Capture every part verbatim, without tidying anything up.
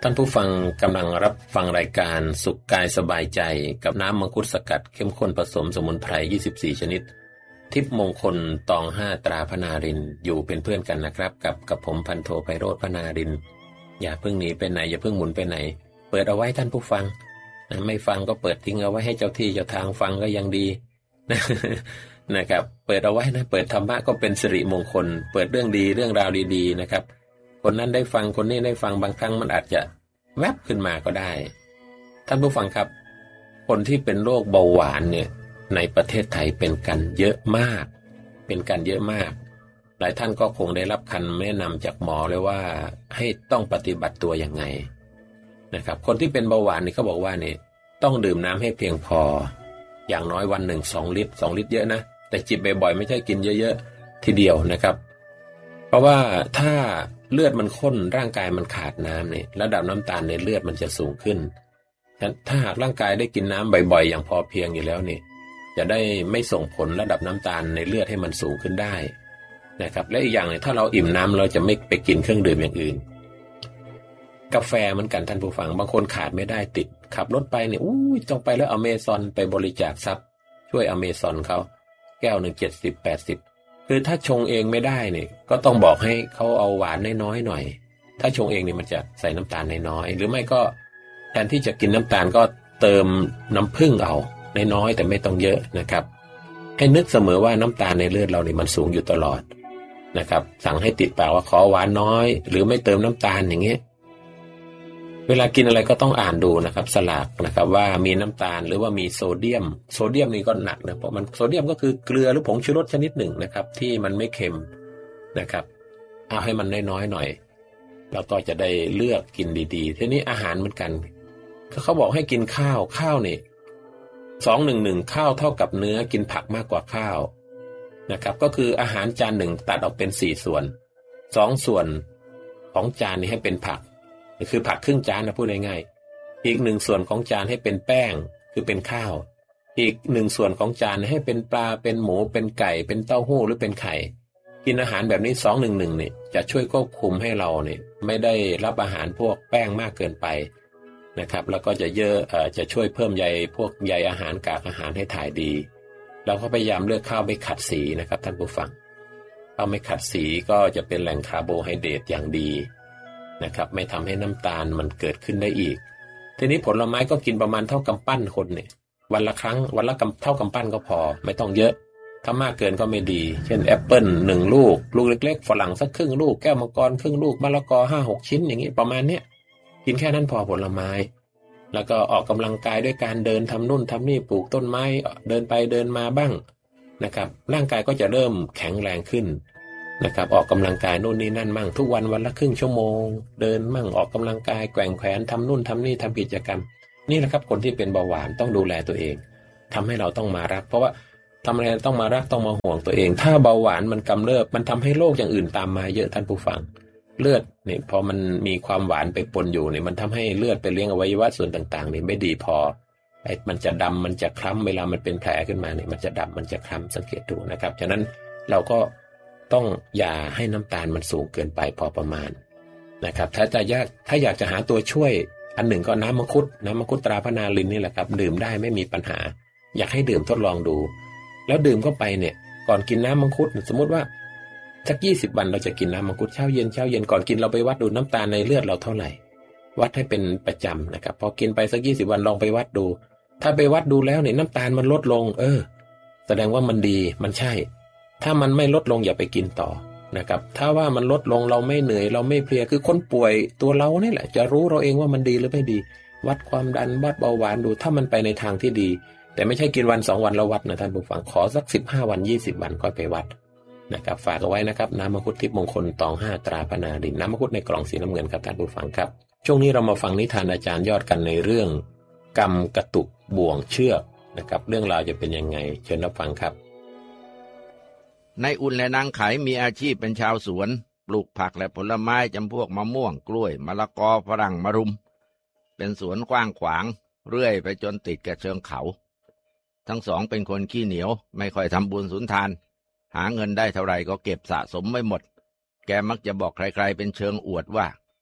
ท่านผู้ฟังกำลังรับฟังรายการสุขกายสบายใจกับน้ำมังคุดสกัดเข้มข้นผสมสมุนไพรยี่สิบสี่ชนิดทิพย์มงคลตองห้าตราพนารินอยู่เป็นเพื่อนกันนะครับกับกับผมพันโทไพโรจน์พนารินอย่าเพิ่งหนีไปไหนอย่าเพิ่งหมุนไปไหนเปิดเอาไว้ท่านผู้ฟังนะไม่ฟังก็เปิดทิ้งเอาไว้ให้เจ้าที่เจ้าทางฟังก็ยังดีนะนะครับเปิดเอาไว้นะเปิดธรรมะก็เป็นสิริมงคลเปิดเรื่องดีเรื่องราวดีๆนะครับคนนั้นได้ฟังคนนี้ได้ฟังบางครั้งมันอาจจะแวบขึ้นมาก็ได้ท่านผู้ฟังครับคนที่เป็นโรคเบาหวานเนี่ยในประเทศไทยเป็นกันเยอะมากเป็นกันเยอะมากหลายท่านก็คงได้รับคำแนะนำจากหมอเลยว่าให้ต้องปฏิบัติตัวยังไงนะครับคนที่เป็นเบาหวานนี่เขาบอกว่านี่ต้องดื่มน้ำให้เพียงพออย่างน้อยวันหนึ่งสองลิตรสองลิตรเยอะนะแต่จิบบ่อยๆไม่ใช่กินเยอะๆทีเดียวนะครับเพราะว่าถ้าเลือดมันข้นร่างกายมันขาดน้ำเนี่ยระดับน้ำตาลในเลือดมันจะสูงขึ้นถ้าหากร่างกายได้กินน้ำบ่อยๆอย่างพอเพียงอยู่แล้วนี่จะได้ไม่ส่งผลระดับน้ำตาลในเลือดให้มันสูงขึ้นได้นะครับและอีกอย่างเนี่ยถ้าเราอิ่มน้ำเราจะไม่ไปกินเครื่องดื่มอย่างอื่นกาแฟเหมือนกันท่านผู้ฟังบางคนขาดไม่ได้ติดขับรถไปเนี่ยอู้ยต้องไปแล้วอเมซอนไปบริจาคทรัพย์ช่วยอเมซอนเขาแก้วหนึ่งเจ็ดสิบแปดสิบคือถ้าชงเองไม่ได้เนี่ยก็ต้องบอกให้เขาเอาหวานน้อยๆหน่อยถ้าชงเองเนี่ยมันจะใส่น้ำตาลน้อยๆหรือไม่ก็แทนที่จะกินน้ำตาลก็เติมน้ำผึ้งเอาน้อยๆแต่ไม่ต้องเยอะนะครับให้นึกเสมอว่าน้ำตาลในเลือดเราเนี่ยมันสูงอยู่ตลอดนะครับสั่งให้ติดปากว่าขอหวานน้อยหรือไม่เติมน้ำตาลอย่างเงี้ยเวลากินอะไรก็ต้องอ่านดูนะครับสลากนะครับว่ามีน้ำตาลหรือว่ามีโซเดียมโซเดียมนี่ก็หนักนะเพราะมันโซเดียมก็คือเกลือหรือผงชูรสชนิดหนึ่งนะครับที่มันไม่เค็มนะครับเอาให้มันน้อยๆหน่อยเราก็จะได้เลือกกินดีๆทีนี้อาหารเหมือนกันเขาบอกให้กินข้าวข้าวนี่สองหนึ่งหนึ่งข้าวเท่ากับเนื้อกินผักมากกว่าข้าวนะครับก็คืออาหารจานหนึ่งตัดออกเป็นสี่ส่วนสองส่วนของจานนี้ให้เป็นผักคือผักครึ่งจานนะพูดง่ายๆอีกหนึ่งส่วนของจานให้เป็นแป้งคือเป็นข้าวอีกหนึ่งส่วนของจานให้เป็นปลาเป็นหมูเป็นไก่เป็นเต้าหู้หรือเป็นไข่กินอาหารแบบนี้สองหนึ่งหนึ่งเนี่ยจะช่วยควบคุมให้เราเนี่ยไม่ได้รับอาหารพวกแป้งมากเกินไปนะครับแล้วก็จะเยอะเอ่อจะช่วยเพิ่มใยพวกใยอาหารกากอาหารให้ถ่ายดีเราก็พยายามเลือกข้าวไม่ขัดสีนะครับท่านผู้ฟังข้าวไม่ขัดสีก็จะเป็นแหล่งคาร์โบไฮเดรตอย่างดีนะครับไม่ทำให้น้ำตาลมันเกิดขึ้นได้อีกทีนี้ผลไม้ก็กินประมาณเท่ากำปั้นคนเนี่ยวันละครั้งวันละเท่ากำปั้นก็พอไม่ต้องเยอะถ้ามากเกินก็ไม่ดีเช่นแอปเปิ้ลหนึ่งลูกลูกเล็กๆฝรั่งสักครึ่งลูกแก้วมังกรครึ่งลูกมะละกอห้าหกชิ้นอย่างนี้ประมาณเนี้ยกินแค่นั้นพอผลไม้แล้วก็ออกกำลังกายด้วยการเดินทำนู่นทำนี่ปลูกต้นไม้เดินไปเดินมาบ้างนะครับร่างกายก็จะเริ่มแข็งแรงขึ้นนะครับออกกำลังกายนู่นนี่นั่นมั่งทุกวันวันละครึ่งชั่วโมงเดินมั่งออกกำลังกายแกว่งแขนทำนู่นทำนี่ทำกิจกรรมนี่แหละครับคนที่เป็นเบาหวานต้องดูแลตัวเองทำให้เราต้องมารักเพราะว่าทำอะไรต้องมารักต้องมาห่วงตัวเองถ้าเบาหวานมันกำเริบมันทำให้โรคอย่างอื่นตามมาเยอะท่านผู้ฟังเลือดเนี่ยพอมันมีความหวานไปปนอยู่เนี่ยมันทำให้เลือดไปเลี้ยงอวัยวะส่วนต่างๆนี่ไม่ดีพอไอ้มันจะดำมันจะคล้ำเวลามันเป็นแผลขึ้นมาเนี่ยมันจะดำมันจะคล้ำสังเกตดูนะครับฉะนั้นเราก็ต้องอย่าให้น้ำตาลมันสูงเกินไปพอประมาณนะครับถ้าจะยากถ้าอยากจะหาตัวช่วยอันหนึ่งก็น้ำมังคุดน้ำมังคุดตราพนาลินนี่แหละครับดื่มได้ไม่มีปัญหาอยากให้ดื่มทดลองดูแล้วดื่มเข้าไปเนี่ยก่อนกินน้ำมังคุดสมมติว่าสักยี่สิบวันเราจะกินน้ำมังคุดเช้าเย็นเช้าเย็นก่อนกินเราไปวัดดูน้ำตาลในเลือดเราเท่าไหร่วัดให้เป็นประจำนะครับพอกินไปสักยี่สิบวันลองไปวัดดูถ้าไปวัดดูแล้วเนี่ยน้ำตาลมันลดลงเออแสดงว่ามันดีมันใช่ถ้ามันไม่ลดลงอย่าไปกินต่อนะครับถ้าว่ามันลดลงเราไม่เหนื่อยเราไม่เพลียคือคนป่วยตัวเรานี่แหละจะรู้เราเองว่ามันดีหรือไม่ดีวัดความดันวัดเบาหวานดูถ้ามันไปในทางที่ดีแต่ไม่ใช่กินวันสองวันแล้ววัดนะท่านผู้ฟังขอสักสิบห้าวันยี่สิบวันค่อยไปวัดนะครับฝากเอาไว้นะครับน้ำมังคุดทิพย์มงคลตองห้าตราพนาดินน้ำมังคุดในกล่องสีน้ำเงินครับท่านผู้ฟังครับช่วงนี้เรามาฟังนิทานอาจารย์ยอดกันในเรื่องกรรมกระตุกบ่วงเชือกนะครับเรื่องราวจะเป็นยังไงเชิญรับฟังครับนายอุ่นและนางไขมีอาชีพเป็นชาวสวนปลูกผักและผลไม้จำพวกมะม่วงกล้วยมะละกอฝรั่งมะรุมเป็นสวนกว้างขวางเรื่อยไปจนติดกับเชิงเขาทั้งสองเป็นคนขี้เหนียวไม่ค่อยทำบุญสุนทานหาเงินได้เท่าไรก็เก็บสะสมไว้หมดแกมักจะบอกใครๆเป็นเชิงอวดว่า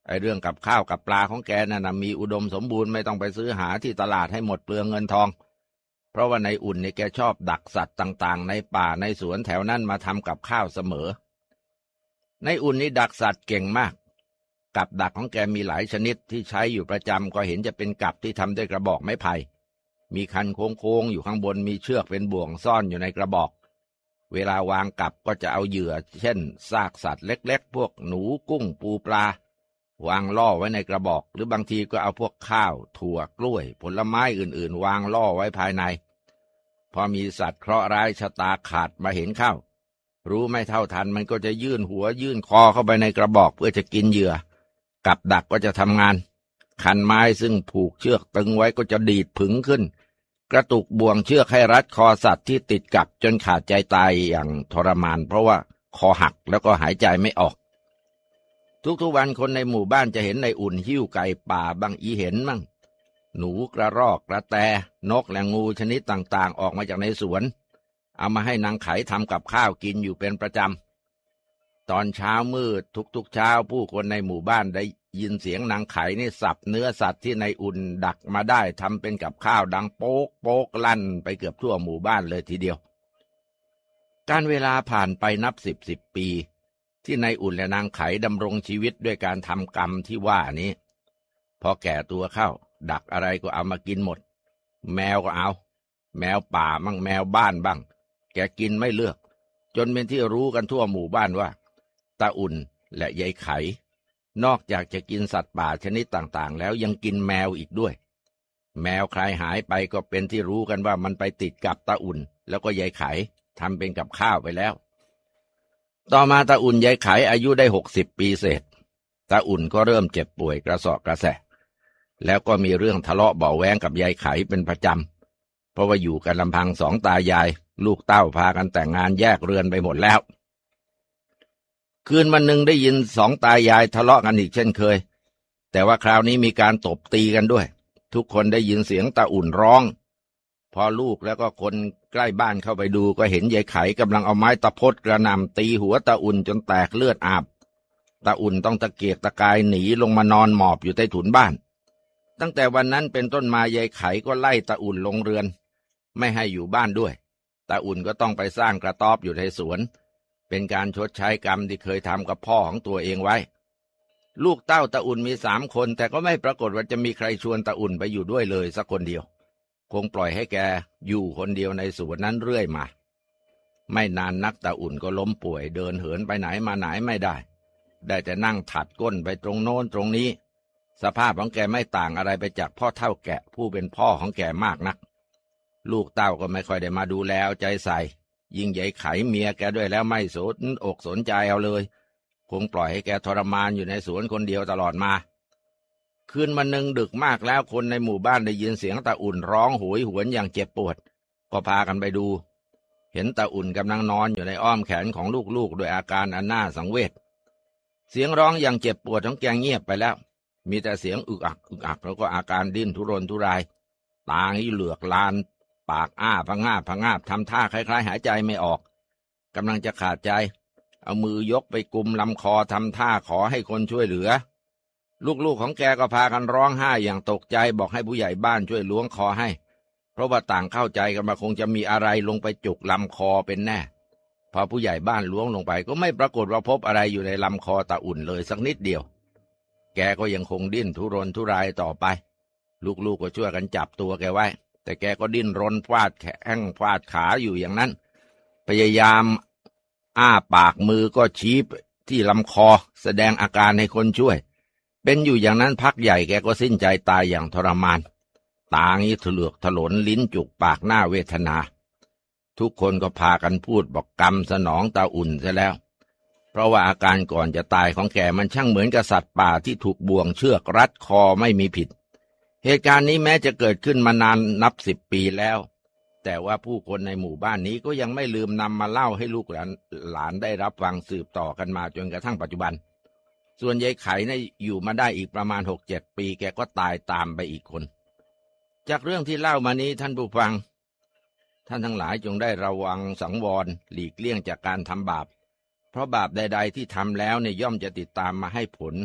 ไอ้เรื่องกับข้าวกับปลาของแกนั่นนะมีอุดมสมบูรณ์ไม่ต้องไปซื้อหาที่ตลาดให้หมดเปลืองเงินทองเพราะว่าในอุ่นเนี่ยแกชอบดักสัตว์ต่างๆในป่าในสวนแถวนั้นมาทำกับข้าวเสมอในอุ่นนี่ดักสัตว์เก่งมากกับดักของแกมีหลายชนิดที่ใช้อยู่ประจำก็เห็นจะเป็นกับที่ทำด้วยกระบอกไม้ไผ่มีคันโค้งๆอยู่ข้างบนมีเชือกเป็นบ่วงซ่อนอยู่ในกระบอกเวลาวางกับก็จะเอาเหยื่อเช่นซากสัตว์เล็กๆพวกหนูกุ้งปูปลาวางล่อไว้ในกระบอกหรือบางทีก็เอาพวกข้าวถั่วกล้วยผลไม้อื่นๆวางล่อไว้ภายในพอมีสัตว์เคราะห์ร้ายชะตาขาดมาเห็นเข้ารู้ไม่เท่าทันมันก็จะยื่นหัวยื่นคอเข้าไปในกระบอกเพื่อจะกินเหยื่อกับดักก็จะทำงานคันไม้ซึ่งผูกเชือกตึงไว้ก็จะดีดผึ่งขึ้นกระตุกบ่วงเชือกให้รัดคอสัตว์ที่ติดกับจนขาดใจตายอย่างทรมานเพราะว่าคอหักแล้วก็หายใจไม่ออกทุกๆวันคนในหมู่บ้านจะเห็นในอุ่นหิ้วไก่ป่าบางอีเห็นมั่งหนูกระรอกกระแตนกและงูชนิดต่างๆออกมาจากในสวนเอามาให้นางไขทำกับข้าวกินอยู่เป็นประจำตอนเช้ามืดทุกๆเช้าผู้คนในหมู่บ้านได้ยินเสียงนางไขนี่สับเนื้อสัตว์ที่ในอุ่นดักมาได้ทำเป็นกับข้าวดังโป๊กโป๊กลั่นไปเกือบทั่วหมู่บ้านเลยทีเดียวการเวลาผ่านไปนับสิบสิบปีที่ในอุ่นและนางไขดำรงชีวิตด้วยการทำกรรมที่ว่านี้พอแก่ตัวเข้าดักอะไรก็เอามากินหมดแมวก็เอาแมวป่ามั่งแมวบ้านบ้างแกกินไม่เลือกจนเป็นที่รู้กันทั่วหมู่บ้านว่าตาอุ่นและยายไขนอกจากจะกินสัตว์ป่าชนิดต่างๆแล้วยังกินแมวอีกด้วยแมวใครหายไปก็เป็นที่รู้กันว่ามันไปติดกับตาอุ่นแล้วก็ยายไขทำเป็นกับข้าวไปแล้วต่อมาตาอุ่นยายไขอายุได้หกสิบปีเศษตาอุ่นก็เริ่มเจ็บป่วยกระสอบกระแสะแล้วก็มีเรื่องทะเลาะเบาะแว้งกับยายไขเป็นประจำเพราะว่าอยู่กันลำพังสองตายายลูกเต้าพากันแต่งงานแยกเรือนไปหมดแล้วคืนวันหนึ่งได้ยินสองตายายทะเลาะกันอีกเช่นเคยแต่ว่าคราวนี้มีการตบตีกันด้วยทุกคนได้ยินเสียงตาอุ่นร้องพอลูกแล้วก็คนใกล้บ้านเข้าไปดูก็เห็นยายไขกำลังเอาไม้ตะพดกระหน่ำตีหัวตาอุ่นจนแตกเลือดอาบตาอุ่นต้องตะเกียกตะกายหนีลงมานอนหมอบอยู่ใต้ถุนบ้านตั้งแต่วันนั้นเป็นต้นมายายไขก็ไล่ตาอุ่นลงเรือนไม่ให้อยู่บ้านด้วยตาอุ่นก็ต้องไปสร้างกระต๊อบอยู่ในสวนเป็นการชดใช้กรรมที่เคยทำกับพ่อของตัวเองไว้ลูกเต้าตาอุ่นมีสามคนแต่ก็ไม่ปรากฏว่าจะมีใครชวนตาอุ่นไปอยู่ด้วยเลยสักคนเดียวคงปล่อยให้แกอยู่คนเดียวในสวนนั้นเรื่อยมาไม่นานนักตาอุ่นก็ล้มป่วยเดินเหินไปไหนมาไหนไม่ได้ได้แต่นั่งถัดก้นไปตรงโน้นตรงนี้สภาพของแกไม่ต่างอะไรไปจากพ่อเฒ่าแก่ผู้เป็นพ่อของแกมากนักลูกเต้าก็ไม่ค่อยได้มาดูแลเอาใจใส่ยิ่งใหญ่ไขเมียแกด้วยแล้วไม่สนอกสนใจเอาเลยคงปล่อยให้แกทรมานอยู่ในสวนคนเดียวตลอดมาคืนวันหนึ่งดึกมากแล้วคนในหมู่บ้านได้ยินเสียงตาอุ่นร้องโหยหวนอย่างเจ็บปวดก็พากันไปดูเห็นตาอุ่นกำลังนอนอยู่ในอ้อมแขนของลูกๆด้วยอาการอันน่าสังเวชเสียงร้องอย่างเจ็บปวดของแกเงียบไปแล้วมีแต่เสียงอึกอักอึกอักแล้วก็อาการดิ้นทุรนทุรายตาที่เหลือกลานปากอ้าพะงาบพะงาบทำท่าคล้ายๆหายใจไม่ออกกำลังจะขาดใจเอามือยกไปกุมลำคอทำท่าขอให้คนช่วยเหลือลูกๆของแกก็พากันร้องไห้อย่างตกใจบอกให้ผู้ใหญ่บ้านช่วยล้วงคอให้เพราะว่าต่างเข้าใจกันมาคงจะมีอะไรลงไปจุกลำคอเป็นแน่พอผู้ใหญ่บ้านล้วงลงไปก็ไม่ปรากฏว่าพบอะไรอยู่ในลำคอตาอุ่นเลยสักนิดเดียวแกก็ยังคงดิ้นทุรนทุรายต่อไปลูกๆก็ช่วยกันจับตัวแกไว้แต่แกก็ดิ้นรนฟาดแข้งฟาดขาอยู่อย่างนั้นพยายามอ้าปากมือก็ชี้ที่ลำคอแสดงอาการให้คนช่วยเป็นอยู่อย่างนั้นพักใหญ่แกก็สิ้นใจตายอย่างทรมานตางี้ถลอกถลนลิ้นจุกปากหน้าเวทนาทุกคนก็พากันพูดบอกกรรมสนองตาอุ่นซะแล้วเพราะว่าอาการก่อนจะตายของแกมันช่างเหมือนกับสัตว์ป่าที่ถูกบ่วงเชือกรัดคอไม่มีผิดเหตุการณ์นี้แม้จะเกิดขึ้นมานานนับสิบปีแล้วแต่ว่าผู้คนในหมู่บ้านนี้ก็ยังไม่ลืมนำมาเล่าให้ลูกหลานหลานได้รับฟังสืบต่อกันมาจนกระทั่งปัจจุบันส่วนยายไขเนี่ยอยู่มาได้อีกประมาณหกเจ็ดปีแกก็ตายตามไปอีกคนจากเรื่องที่เล่ามานี้ท่านผู้ฟังท่านทั้งหลายจงได้ระวังสังวรหลีกเลี่ยงจากการทำบาปเพราะบาปใดๆที่ทำแล้วเนี่ยย่อมจะติดตามมาให้ผล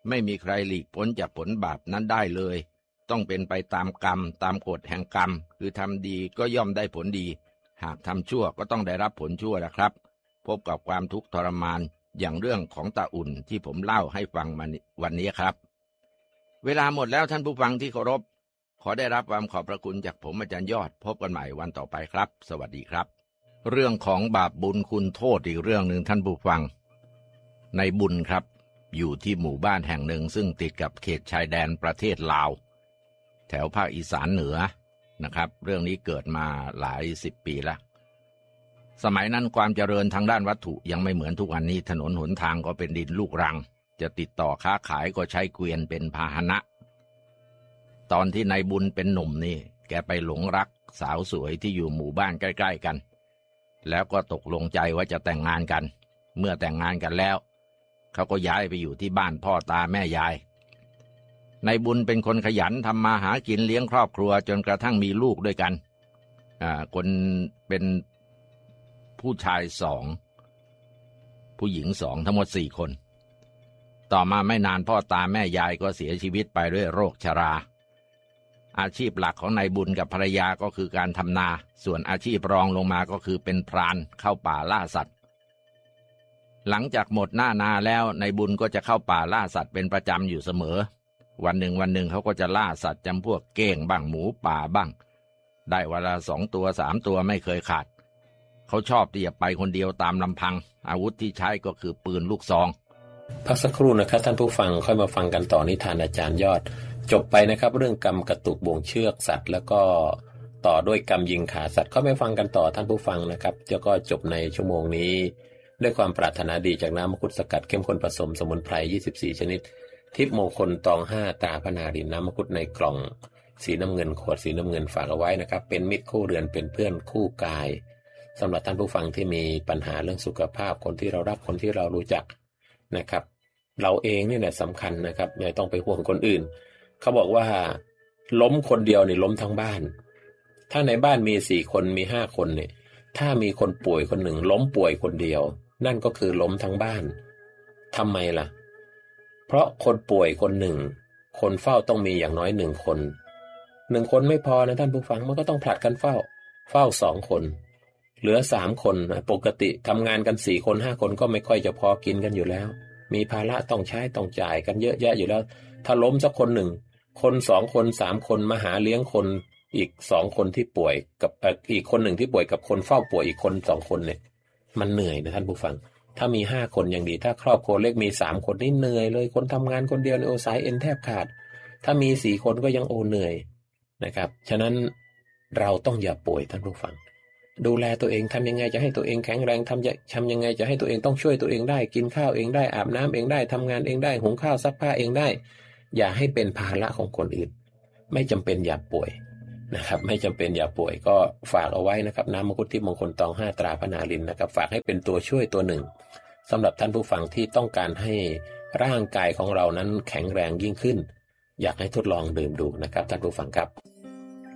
ไม่มีใครหลีกพ้นจากผลบาปนั้นได้เลยต้องเป็นไปตามกรรมตามกฎแห่งกรรมคือทำดีก็ย่อมได้ผลดีหากทำชั่วก็ต้องได้รับผลชั่วนะครับพบกับความทุกข์ทรมานอย่างเรื่องของตาอุ่นที่ผมเล่าให้ฟังมาวันนี้ครับเวลาหมดแล้วท่านผู้ฟังที่เคารพขอได้รับความขอบพระคุณจากผมอาจารย์ยอดพบกันใหม่วันต่อไปครับสวัสดีครับเรื่องของบาปบุญคุณโทษอีกเรื่องหนึ่งท่านผู้ฟังในบุญครับอยู่ที่หมู่บ้านแห่งหนึ่งซึ่งติดกับเขตชายแดนประเทศลาวแถวภาคอีสานเหนือนะครับเรื่องนี้เกิดมาหลายสิบปีแล้วสมัยนั้นความเจริญทางด้านวัตถุยังไม่เหมือนทุกวันนี้ถนนหนทางก็เป็นดินลูกรังจะติดต่อค้าขายก็ใช้เกวียนเป็นพาหนะตอนที่นายบุญเป็นหนุ่มนี่แกไปหลงรักสาวสวยที่อยู่หมู่บ้านใกล้ๆกันแล้วก็ตกลงใจว่าจะแต่งงานกันเมื่อแต่งงานกันแล้วเขาก็ย้ายไปอยู่ที่บ้านพ่อตาแม่ยายนายบุญเป็นคนขยันทำมาหากินเลี้ยงครอบครัวจนกระทั่งมีลูกด้วยกันอ่าคนเป็นผู้ชายสองผู้หญิงสองทั้งหมดสี่คนต่อมาไม่นานพ่อตาแม่ยายก็เสียชีวิตไปด้วยโรคชราอาชีพหลักของนายบุญกับภรรยาก็คือการทำนาส่วนอาชีพรองลงมาก็คือเป็นพรานเข้าป่าล่าสัตว์หลังจากหมดหน้านาแล้วนายบุญก็จะเข้าป่าล่าสัตว์เป็นประจำอยู่เสมอวันหนึ่งวันหนึ่งเขาก็จะล่าสัตว์จำพวกเก้งบ้างหมูป่าบ้างได้วันละสองตัวสามตัวไม่เคยขาดเขาชอบที่จะไปคนเดียวตามลำพังอาวุธที่ใช้ก็คือปืนลูกซองพักสักครู่นะครับท่านผู้ฟังค่อยมาฟังกันต่อนิทานอาจารย์ยอดจบไปนะครับเรื่องกรรมกระตุกบ่วงเชือกสัตว์แล้วก็ต่อด้วยกรรมยิงขาสัตว์ค่อยมาฟังกันต่อท่านผู้ฟังนะครับแล้วก็จบในชั่วโมงนี้ด้วยความปรารถนาดีจากน้ำมังคุดสกัดเข้มข้นผสมสมุนไพรยี่สิบสี่ชนิดทิพย์มงคลตองห้าตราพนารินน้ำมังคุดในกล่องสีน้ำเงินขวดสีน้ำเงินฝากเอาไว้นะครับเป็นมิตรคู่เรือนเป็นเพื่อนคู่กายสำหรับท่านผู้ฟังที่มีปัญหาเรื่องสุขภาพคนที่เรารักคนที่เรารู้จักนะครับเราเองนี่แหละสำคัญนะครับอย่าต้องไปห่วงคนอื่นเขาบอกว่าล้มคนเดียวนี่ล้มทั้งบ้านถ้าในบ้านมีสี่คนมีห้าคนเนี่ยถ้ามีคนป่วยคนหนึ่งล้มป่วยคนเดียวนั่นก็คือล้มทั้งบ้านทำไมล่ะเพราะคนป่วยคนหนึ่งคนเฝ้าต้องมีอย่างน้อยหนึ่งคนหนึ่งคนไม่พอนะท่านผู้ฟังมันก็ต้องผลัดกันเฝ้าเฝ้าสองคนเหลือสามคนปกติทำงานกันสี่คนห้าคนก็ไม่ค่อยจะพอกินกันอยู่แล้วมีภาระต้องใช้ต้องจ่ายกันเยอะแยะอยู่แล้วถ้าล้มสักคนหนึ่งคนสองคนสามคนมาหาเลี้ยงคนอีกสองคนที่ป่วยกับอีกคนหนึ่งที่ป่วยกับคนเฝ้าป่วยอีกคนสองคนเนี่ยมันเหนื่อยนะท่านผู้ฟังถ้ามีห้าคนยังดีถ้าครอบครัวเล็กมีสามคนนี่เหนื่อยเลยคนทำงานคนเดียวเนี่ยโอ้สายเอ็นแทบขาดถ้ามีสี่คนก็ยังโอ้เหนื่อยนะครับฉะนั้นเราต้องอย่าป่วยท่านผู้ฟังดูแลตัวเองทำยังไงจะให้ตัวเองแข็งแรงทำทำยังไงจะให้ตัวเองต้องช่วยตัวเองได้กินข้าวเองได้อาบน้ำเองได้ทำงานเองได้หุงข้าวซักผ้าเองได้อย่าให้เป็นภาระของคนอื่นไม่จำเป็นอย่าป่วยนะครับไม่จำเป็นอย่าป่วยก็ฝากเอาไว้นะครับน้ำมังคุดทิพย์มงคลตองห้าตราพนารินนะครับฝากให้เป็นตัวช่วยตัวหนึ่งสำหรับท่านผู้ฟังที่ต้องการให้ร่างกายของเรานั้นแข็งแรงยิ่งขึ้นอยากให้ทดลองดื่มดูนะครับท่านผู้ฟังครับ